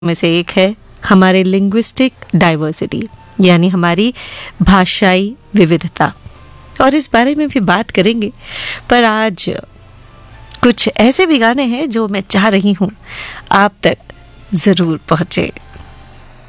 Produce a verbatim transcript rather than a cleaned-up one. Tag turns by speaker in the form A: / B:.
A: में से एक है हमारे लिंग्विस्टिक डाइवर्सिटी, यानी हमारी भाषाई विविधता, और इस बारे में भी बात करेंगे। पर आज कुछ ऐसे भी गाने हैं जो मैं चाह रही हूँ आप तक ज़रूर पहुँचे।